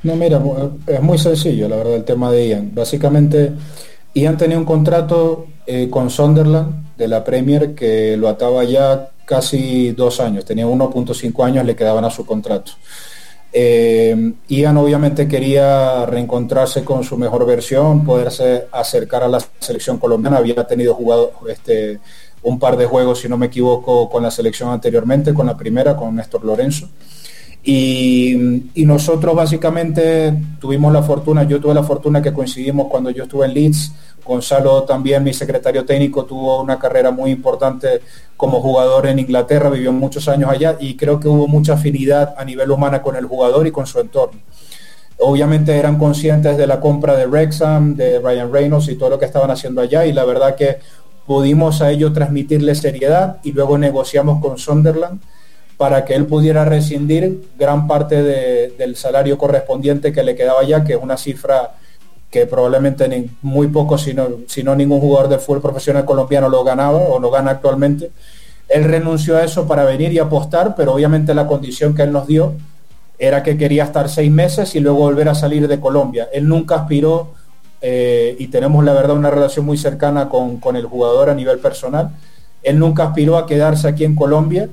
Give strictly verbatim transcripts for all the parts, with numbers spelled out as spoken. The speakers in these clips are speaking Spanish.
No, mira, es muy sencillo, la verdad, el tema de Ian. Básicamente, Ian tenía un contrato eh, con Sunderland de la Premier que lo ataba ya casi dos años, tenía uno punto cinco años, le quedaban a su contrato. Eh, Ian obviamente quería reencontrarse con su mejor versión, poderse acercar a la selección colombiana, había tenido jugado este, un par de juegos, si no me equivoco, con la selección anteriormente, con la primera, con Néstor Lorenzo. Y, y nosotros básicamente tuvimos la fortuna, yo tuve la fortuna que coincidimos cuando yo estuve en Leeds. Gonzalo también, mi secretario técnico, tuvo una carrera muy importante como jugador en Inglaterra, vivió muchos años allá y creo que hubo mucha afinidad a nivel humana con el jugador y con su entorno. Obviamente eran conscientes de la compra de Wrexham, de Ryan Reynolds y todo lo que estaban haciendo allá, y la verdad que pudimos a ellos transmitirle seriedad y luego negociamos con Sunderland para que él pudiera rescindir gran parte de, del salario correspondiente que le quedaba ya, que es una cifra que probablemente ni muy poco, si no, si no ningún jugador de fútbol profesional colombiano lo ganaba o lo gana actualmente. Él renunció a eso para venir y apostar, pero obviamente la condición que él nos dio era que quería estar seis meses y luego volver a salir de Colombia. Él nunca aspiró, eh, y tenemos la verdad una relación muy cercana con, con el jugador a nivel personal, él nunca aspiró a quedarse aquí en Colombia,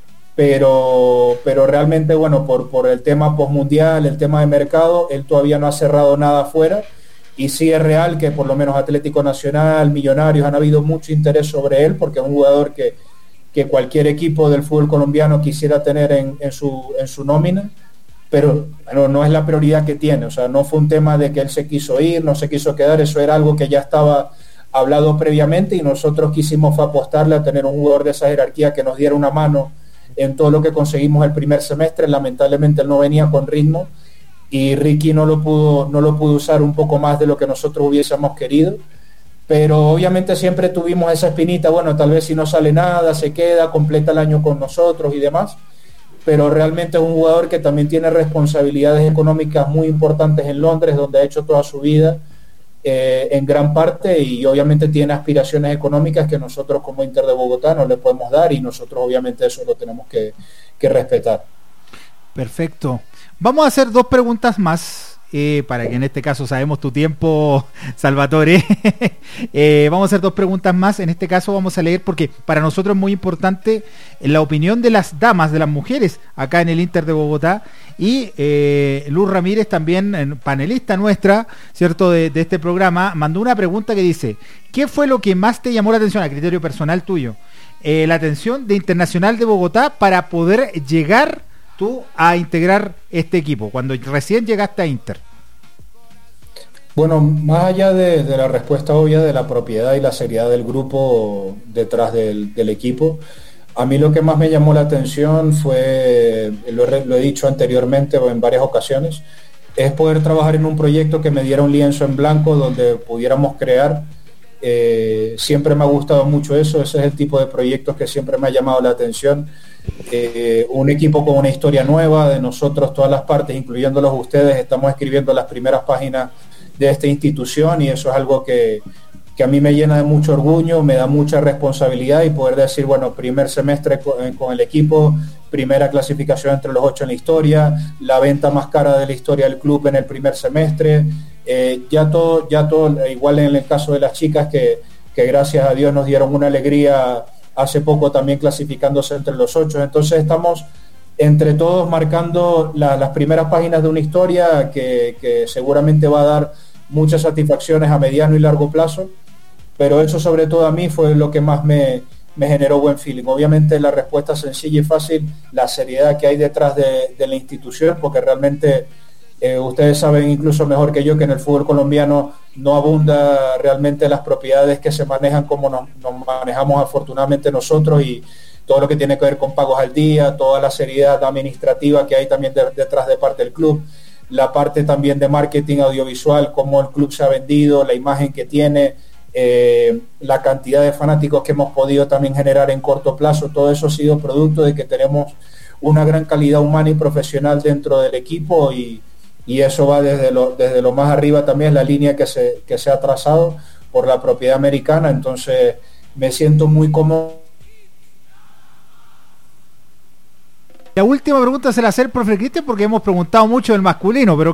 pero, pero realmente, bueno, por, por el tema postmundial, el tema de mercado, él todavía no ha cerrado nada afuera, y sí es real que por lo menos Atlético Nacional, Millonarios, han habido mucho interés sobre él, porque es un jugador que, que cualquier equipo del fútbol colombiano quisiera tener en, en, su, en su nómina, pero bueno, no es la prioridad que tiene. O sea, no fue un tema de que él se quiso ir, no se quiso quedar, eso era algo que ya estaba hablado previamente, y nosotros quisimos fue apostarle a tener un jugador de esa jerarquía que nos diera una mano en todo lo que conseguimos el primer semestre. Lamentablemente él no venía con ritmo y Ricky no lo pudo, no lo pudo usar un poco más de lo que nosotros hubiésemos querido, pero obviamente siempre tuvimos esa espinita, bueno, tal vez si no sale nada, se queda, completa el año con nosotros y demás, pero realmente es un jugador que también tiene responsabilidades económicas muy importantes en Londres, donde ha hecho toda su vida, eh, en gran parte, y obviamente tiene aspiraciones económicas que nosotros como Inter de Bogotá no le podemos dar, y nosotros obviamente eso lo tenemos que, que respetar. Perfecto. Vamos a hacer dos preguntas más, eh, para que en este caso sabemos tu tiempo, Salvatore. eh, vamos a hacer dos preguntas más. En este caso vamos a leer, porque para nosotros es muy importante la opinión de las damas, de las mujeres, acá en el Inter de Bogotá. Y eh, Luz Ramírez, también panelista nuestra, ¿cierto?, de, de este programa, mandó una pregunta que dice: ¿qué fue lo que más te llamó la atención, a criterio personal tuyo, eh, la atención de Internacional de Bogotá para poder llegar tú a integrar este equipo, cuando recién llegaste a Inter? Bueno, más allá de, de la respuesta obvia de la propiedad y la seriedad del grupo detrás del, del equipo, a mí lo que más me llamó la atención fue, lo he, lo he dicho anteriormente o en varias ocasiones, es poder trabajar en un proyecto que me diera un lienzo en blanco donde pudiéramos crear. Eh, siempre me ha gustado mucho eso, ese es el tipo de proyectos que siempre me ha llamado la atención. Eh, un equipo con una historia nueva, de nosotros todas las partes, incluyéndolos ustedes, estamos escribiendo las primeras páginas de esta institución, y eso es algo que, que a mí me llena de mucho orgullo, me da mucha responsabilidad, y poder decir, bueno, primer semestre con, con el equipo, primera clasificación entre los ocho en la historia, la venta más cara de la historia del club en el primer semestre, eh, ya todo, ya todo, igual en el caso de las chicas que, que gracias a Dios nos dieron una alegría hace poco también clasificándose entre los ocho. Entonces estamos entre todos marcando la, las primeras páginas de una historia que, que seguramente va a dar muchas satisfacciones a mediano y largo plazo, pero eso sobre todo a mí fue lo que más me, me generó buen feeling. Obviamente la respuesta sencilla y fácil, la seriedad que hay detrás de, de la institución, porque realmente eh, ustedes saben incluso mejor que yo que en el fútbol colombiano no abunda realmente las propiedades que se manejan como nos, nos manejamos afortunadamente nosotros, y todo lo que tiene que ver con pagos al día, toda la seriedad administrativa que hay también de, detrás de parte del club, la parte también de marketing audiovisual, cómo el club se ha vendido, la imagen que tiene, eh, la cantidad de fanáticos que hemos podido también generar en corto plazo. Todo eso ha sido producto de que tenemos una gran calidad humana y profesional dentro del equipo, y, y eso va desde lo, desde lo más arriba también, la línea que se, que se ha trazado por la propiedad americana. Entonces me siento muy cómodo. La última pregunta se la hace el profe Cristian, porque hemos preguntado mucho del masculino, pero